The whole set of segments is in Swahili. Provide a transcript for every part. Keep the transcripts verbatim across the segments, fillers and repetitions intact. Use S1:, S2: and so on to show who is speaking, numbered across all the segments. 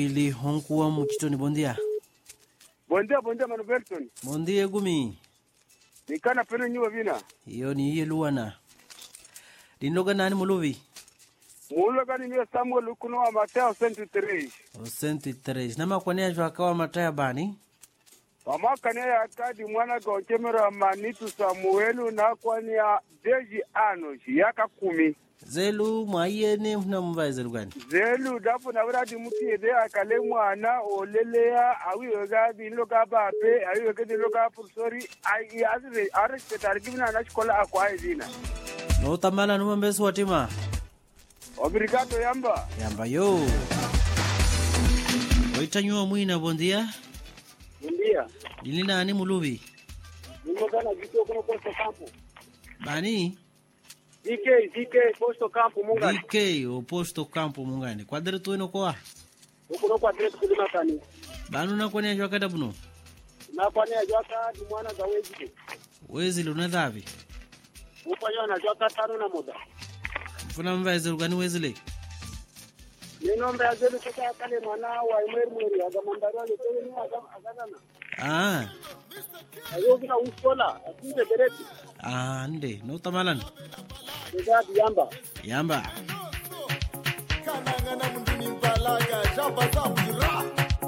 S1: Willy honkuwa mchitoni bondia.
S2: Bondia bondia manu Berton.
S1: Bondia gumi.
S2: Nikana pena nyuwa vina.
S1: Iyo ni iye luwana. Dinloga nani muluvi?
S2: Muluga ni miyo Samuel ukuno wa Mateo senti terei.
S1: O senti terei. Nama kwa nia jwa kawa Mateo bani?
S2: Wamaka nia ya kadi mwana kwa chemera manitu Samuelu na kwa nia Deji Anoshi yaka kumi.
S1: Zelu mwaiye ni mna mbaye zelu gani?
S2: Zelu dafu na wada di muti ede akale mwana olelea awi wegadi inloka bape awi wegadi inloka pursori ai azire aresh petarigimina anashikola akwa ezina.
S1: No tamala numa mbesu watima.
S2: Obrigado yamba.
S1: Yamba yo. Oitanyua mwina bondia.
S2: Bondia.
S1: Dili nani muluvi?
S2: Nimogana jito kuno posto campo.
S1: Bani?
S2: D K, D K, posto campo mungani.
S1: D K, o posto campo mungani. Quadre tu ino koa?
S2: Ukuno quadre tu kulima kani.
S1: Banu na kwenye ajwa kada buno?
S2: Na kwenye ajwa kada mwana za wezi.
S1: Wezi luna dhavi?
S2: Upanyo na ajwa kada tano na muda.
S1: Mfuna mbaye zelu gani wezi le?
S2: Nino mbaye zelu kuta kale mwana wa imeru mweri. Aga mandaro le tewe ni agana.
S1: Ah.
S2: Ayo kina uskola. Akunde dereti.
S1: Ah, nde. No tamalan.
S2: Nidadi yamba.
S1: Yamba.
S3: Kanangana mundini mbalaga. Jamba zambira.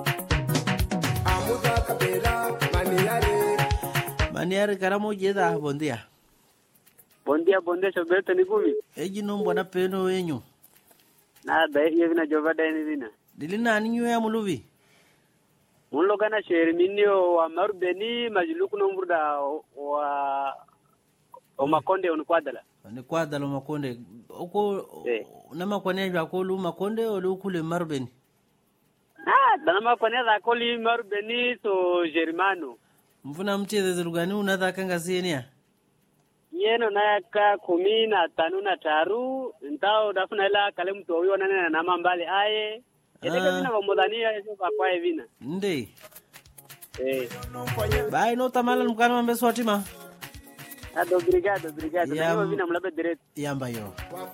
S3: Amuda kabela. Maniare.
S1: Maniare karamo jeda bondia.
S2: Bondia bondia chobeto ni gumi.
S1: Eji nombo na peno wenyu.
S2: Na da ye vina jovada ni vina.
S1: Dilina aninyo ya muluvi.
S2: Mulo kana sheri minio wa marubeni majuluku nomburda wa o makonde on kwadala.
S1: Ni kwadala makonde. Oko eh. Nama kwane jwa ko lu makonde o lu kule marubeni.
S2: Ah, dana kwane za ko li marubeni so Germano.
S1: Mfuna mcheze zilugani unatha kanga sienia.
S2: Yeno na ka kumi na tano na taru ntao dafuna ila kale mtu huyo nane na mambali aye. Eleka vina wamodania hizo kwa vina.
S1: Nde.
S2: Eh.
S1: Bai no tamala mkana mambeso watima.
S2: Ado brigado brigado. Ndio vina mlabe direct.
S1: Yamba yo.